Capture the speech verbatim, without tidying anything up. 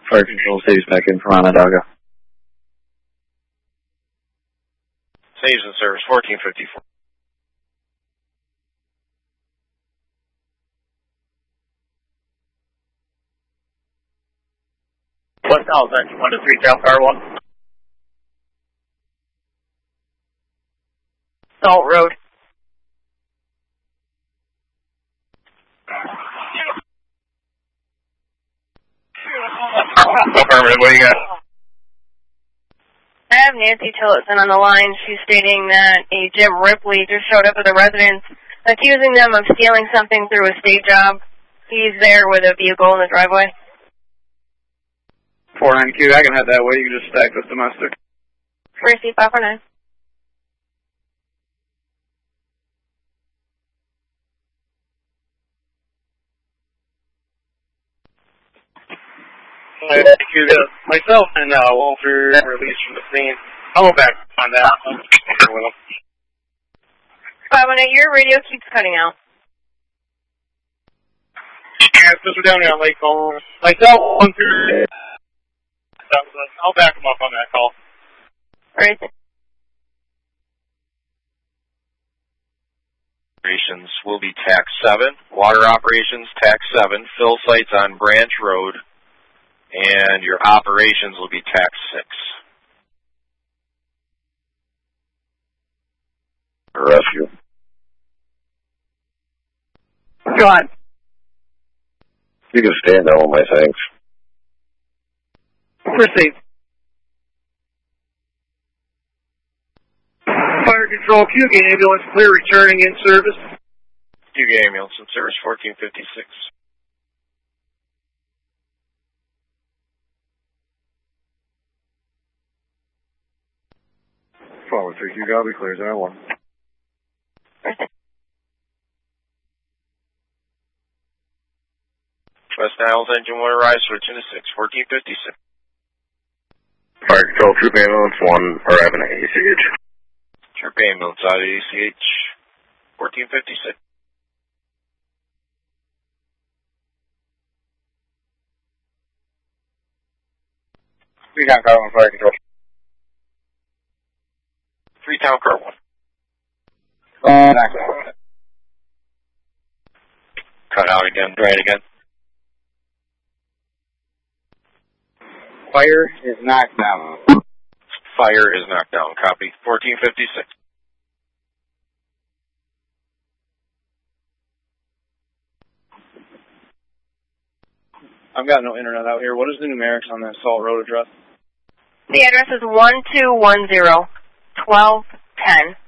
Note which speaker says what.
Speaker 1: Fire Control, Saves back in from Onondaga.
Speaker 2: Saves in service, fourteen fifty-four.
Speaker 3: one thousand, one to three, Town Car one.
Speaker 4: Salt Road.
Speaker 3: Affirmative, what do you got?
Speaker 4: I have Nancy Tillotson on the line. She's stating that a Jim Ripley just showed up at the residence, accusing them of stealing something through a state job. He's there with a vehicle in the driveway.
Speaker 3: four nine Q, I can head that way. You can just stack with domestic.
Speaker 4: Receive five four nine.
Speaker 3: Myself and uh, Walter released from the scene. I'll go back on that.
Speaker 4: five one eight, your radio keeps cutting out.
Speaker 3: Yeah, since we're down here on Lake Cole. Myself, one through. I'll back them up on that call.
Speaker 4: Right.
Speaker 2: Operations will be T A C seven. Water operations, T A C seven. Fill sites on Branch Road. And your operations will be T A C six.
Speaker 1: Rescue.
Speaker 4: Go on.
Speaker 1: You can stand down, my thanks.
Speaker 3: Proceed. Fire Control, Hugo ambulance clear, returning in service.
Speaker 2: Hugo ambulance in service, fourteen fifty-six.
Speaker 1: Forward three, Hugo, be clear, zero one.
Speaker 2: West Niles engine water rise, switch into six, fourteen fifty-six.
Speaker 1: Fire Control, Troop Ambulance one, arriving at A C H.
Speaker 2: Troop ambulance out of A C H, fourteen fifty-six.
Speaker 3: Three Town Car one, Fire Control.
Speaker 2: Three Town Car one.
Speaker 3: Uh,
Speaker 2: Cut out again, try it again.
Speaker 3: Fire is knocked down.
Speaker 2: Fire is knocked down. Copy. fourteen fifty-six.
Speaker 3: I've got no internet out here. What is the numerics on that Salt Road address?
Speaker 4: The address is one two one zero, twelve ten.